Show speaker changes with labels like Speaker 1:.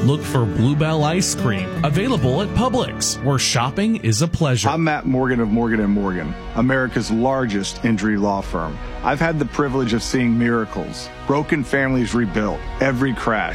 Speaker 1: Look for Bluebell Ice Cream, available at Publix, where shopping is a pleasure.
Speaker 2: I'm Matt Morgan of Morgan & Morgan, America's largest injury law firm. I've had the privilege of seeing miracles, broken families rebuilt, every crash